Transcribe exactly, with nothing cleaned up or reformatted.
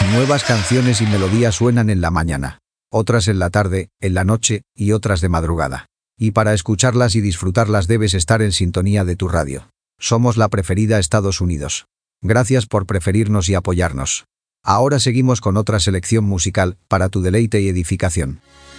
Nuevas canciones y melodías suenan en la mañana, otras en la tarde, en la noche y otras de madrugada. Y para escucharlas y disfrutarlas debes estar en sintonía de tu radio. Somos la preferida Estados Unidos. Gracias por preferirnos y apoyarnos. Ahora seguimos con otra selección musical para tu deleite y edificación.